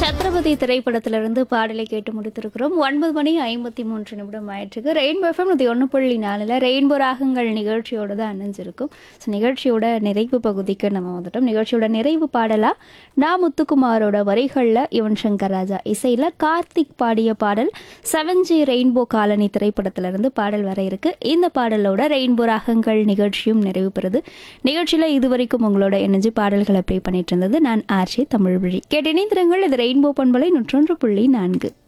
சத்ரபதி திரைப்படத்திலிருந்து பாடலை கேட்டு முடித்திருக்கிறோம். 9:53 ஆயிற்றுக்கு. ரெயின்போ எஃப்எம் 101.4 ரெயின்போ ராகங்கள் நிகழ்ச்சியோட தான் அணிஞ்சிருக்கும். ஸோ நிகழ்ச்சியோட நிறைவு பகுதிக்கு நம்ம வந்துட்டோம். நிகழ்ச்சியோட நிறைவு பாடலா நான் முத்துக்குமாரோட வரிகளில் யுவன் சங்கர் ராஜா இசையில் கார்த்திக் பாடிய பாடல் 7G ரெயின்போ காலனி திரைப்படத்திலிருந்து பாடல் வர இருக்கு. இந்த பாடலோட ரெயின்போ ராகங்கள் நிகழ்ச்சியும் நிறைவு பெறுது. நிகழ்ச்சியில் இதுவரைக்கும் உங்களோட எனர்ஜி பாடல்களை ப்ளே பண்ணிட்டு இருந்தது நான் ஆர்ஜே தமிழ்வழி. கேட்டு இணைந்திருங்கள். இது ரெயின்போ பண்பலை 101.4.